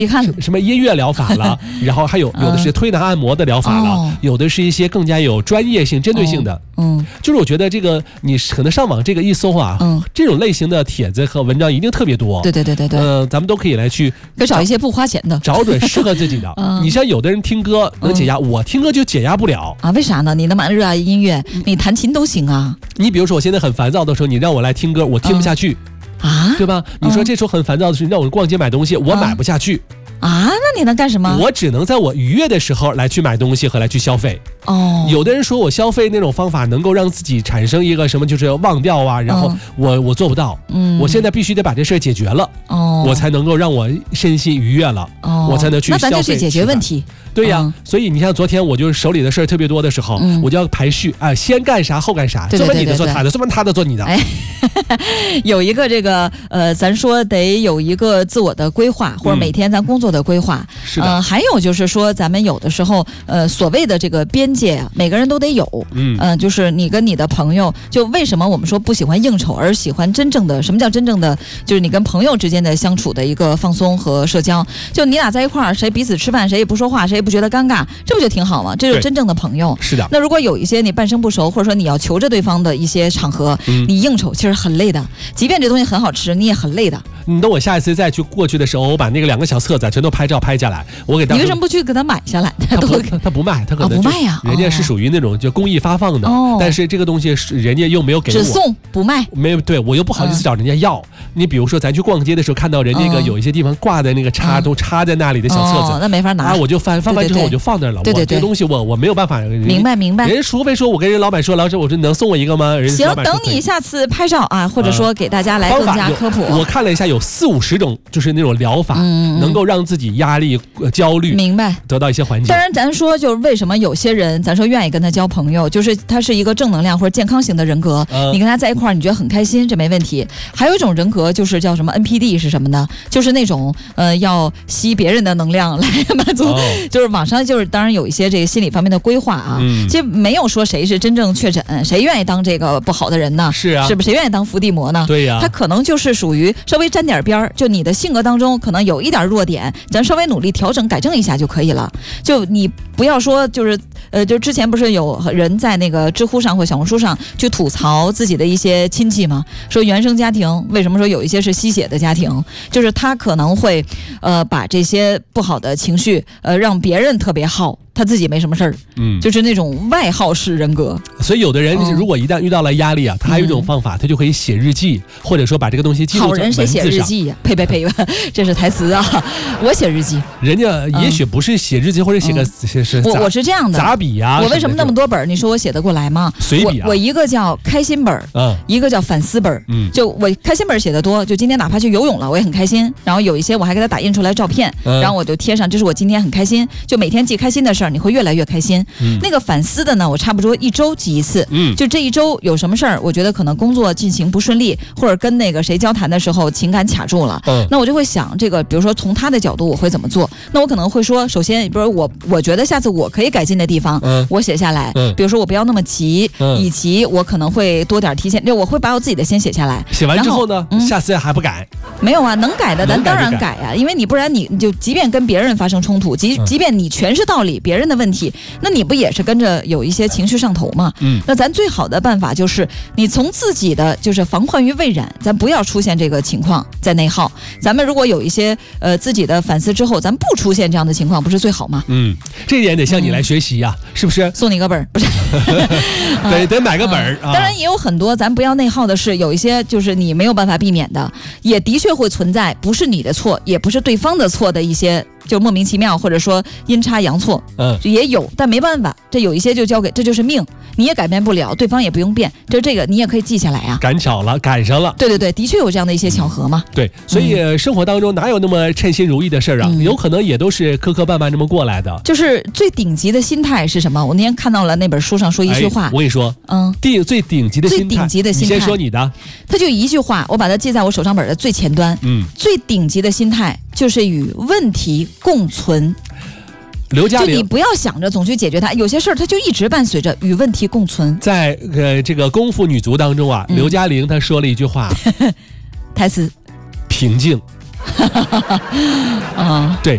你看什么音乐疗法了，然后还有的是推拿按摩的疗法了，有的是一些更加有专业性、针对性的。就是我觉得这个你可能上网这个一搜啊，这种类型的帖子和文章一定特别多。 对。 咱们都可以来去找一些不花钱的， 找准适合自己的。你像有的人听歌能解压，我听歌就解压不了啊。为啥呢？你那么热爱音乐，你弹琴都行啊。 你比如说我现在很烦躁的时候，你让我来听歌，我听不下去。对吧？你说这时候很烦躁的时候，让我逛街买东西，我买不下去那你能干什么？ 我只能在我愉悦的时候来去买东西和来去消费。有的人说我消费那种方法能够让自己产生一个什么，就是忘掉啊，然后我做不到。我现在必须得把这事解决了，我才能够让我身心愉悦了，我才能去消费。 那咱就去解决问题。 对呀，所以你像昨天我就手里的事儿特别多的时候，我就要排序啊，先干啥后干啥，做完你的做他的，做完他的做你的。 有一个这个咱说得有一个自我的规划，或者每天咱工作的规划。 是的。 还有就是说，咱们有的时候所谓的这个边界啊，每个人都得有。就是你跟你的朋友，就为什么我们说不喜欢应酬，而喜欢真正的？什么叫真正的？就是你跟朋友之间的相处的一个放松和社交。就你俩在一块儿，谁彼此吃饭，谁也不说话，谁也不觉得尴尬，这不就挺好吗？这就是真正的朋友。 是的。 那如果有一些你半生不熟，或者说你要求着对方的一些场合，你应酬其实很累的。即便这东西很好吃，你也很累的。 你等我下一次再去过去的时候，我把那个2个小册子全都拍照拍下来，我给大家。 你为什么不去给他买下来？ 他不卖，他可能不卖呀。 人家是属于那种就公益发放的，但是这个东西人家又没有给我， 只送不卖。 没有，对我又不好意思找人家要。你比如说咱去逛街的时候，看到人家有一些地方挂的那个插都插在那里的小册子， 那没法拿。 我就翻完之后我就放那儿了。 对， 这个东西我没有办法。 明白。 人除非说我跟人老板说，老师我说能送我一个吗？ 行，等你下次拍照啊，或者说给大家来更加科普。 我看了一下，有40-50种，就是那种疗法，能够让自己压力、焦虑， 明白， 得到一些缓解。 当然，咱说就是为什么有些人，咱说愿意跟他交朋友，就是他是一个正能量或者健康型的人格，你跟他在一块儿，你觉得很开心，这没问题。还有一种人格就是叫什么 NPD 是什么呢？就是那种要吸别人的能量来满足，就是网上就是当然有一些这个心理方面的规划啊，其实没有说谁是真正确诊，谁愿意当这个不好的人呢？ 是啊， 是不是谁愿意当伏地魔呢？ 对呀， 他可能就是属于稍微沾点边儿，就你的性格当中可能有一点弱点，咱稍微努力调整改正一下就可以了。就你不要说就是就之前不是有人在那个知乎上或小红书上去吐槽自己的一些亲戚吗？说原生家庭为什么说有一些是吸血的家庭，就是他可能会把这些不好的情绪让别人特别好，他自己没什么事儿，就是那种外耗式人格。 所以有的人如果一旦遇到了压力啊，他还有一种方法，他就可以写日记，或者说把这个东西记录在文字上。 好人谁写日记呀？呸，这是台词啊！我写日记， 人家也许不是写日记，或者写个我是这样的杂笔呀。 我为什么那么多本？你说我写得过来吗？ 随笔啊。 我一个叫开心本，一个叫反思本。就我开心本写得多，就今天哪怕去游泳了，我也很开心。然后有一些我还给他打印出来照片，然后我就贴上，这是我今天很开心。就每天记开心的事儿，你会越来越开心。那个反思的呢，我差不多1周记一次。就这1周有什么事儿，我觉得可能工作进行不顺利，或者跟那个谁交谈的时候情感卡住了，那我就会想这个，比如说从他的角度我会怎么做？那我可能会说，首先，比如我觉得下次我可以改进的地方，我写下来。比如说我不要那么急，以及我可能会多点提前，就我会把我自己的先写下来。 写完之后呢，下次还不改？ 没有啊，能改的咱当然改啊，因为你不然你就即便跟别人发生冲突，即便你全是道理，别人的问题，那你不也是跟着有一些情绪上头吗？那咱最好的办法就是你从自己的就是防患于未然，咱不要出现这个情况再内耗。咱们如果有一些自己的反思之后，咱不出现这样的情况，不是最好吗？ 这一点得向你来学习呀，是不是？ 送你个本儿，不是？ 得买个本儿。 当然也有很多咱不要内耗的事，有一些就是你没有办法避免的，也的确会存在，不是你的错，也不是对方的错的一些。就莫名其妙，或者说阴差阳错，也有，但没办法，这有一些就交给，这就是命，你也改变不了，对方也不用变，这个你也可以记下来啊。 赶巧了，赶上了。 对，的确有这样的一些巧合嘛。 对，所以生活当中哪有那么称心如意的事儿啊？有可能也都是磕磕绊绊这么过来的。 就是最顶级的心态是什么？我那天看到了那本书上说一句话， 我跟你说，最顶级的心态，你先说你的。他就一句话，我把它记在我手上本的最前端。最顶级的心态就是与问题共存。 刘嘉玲， 就你不要想着总去解决它，有些事儿它就一直伴随着与问题共存。 在这个功夫女足当中啊，刘嘉玲她说了一句话， 台词： 平静。对。